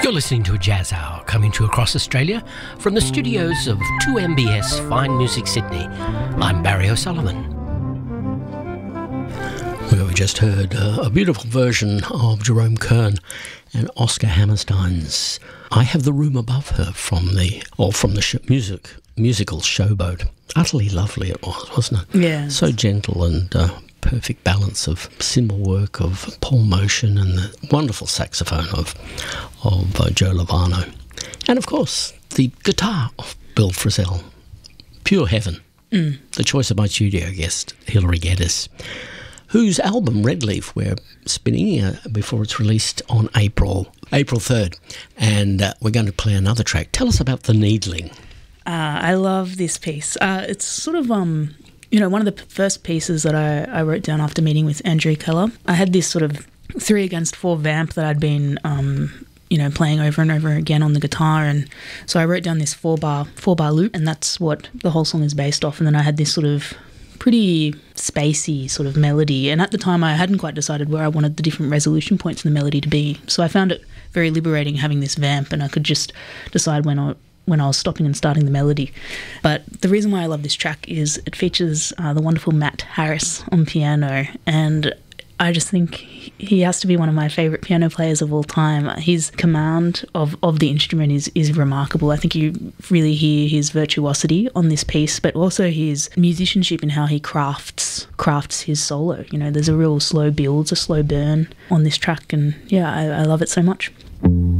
You're listening to a Jazz Hour coming to you across Australia from the studios of 2MBS Fine Music Sydney. I'm Barry O'Sullivan. We just heard a beautiful version of Jerome Kern and Oscar Hammerstein's I Have the Room Above Her from the musical Showboat. Utterly lovely it was, wasn't it? Yeah. So gentle and perfect balance of cymbal work of Paul Motion and the wonderful saxophone of Joe Lovano. And of course, the guitar of Bill Frisell. Pure heaven. The choice of my studio guest, Hilary Geddes, whose album Red Leaf we're spinning before it's released on April 3rd. And we're going to play another track. Tell us about The Needling. I love this piece. It's sort of, one of the first pieces that I wrote down after meeting with Andrew Keller. I had this sort of 3-against-4 vamp that I'd been, playing over and over again on the guitar. And so I wrote down this 4-bar loop, and that's what the whole song is based off. And then I had this sort of pretty spacey sort of melody. And at the time, I hadn't quite decided where I wanted the different resolution points in the melody to be. So I found it very liberating having this vamp, and I could just decide when I was stopping and starting the melody. But the reason why I love this track is it features the wonderful Matt Harris on piano, and I just think he has to be one of my favourite piano players of all time. His command of the instrument is remarkable. I think you really hear his virtuosity on this piece, but also his musicianship in how he crafts his solo. There's a real slow build, a slow burn on this track, and yeah, I love it so much.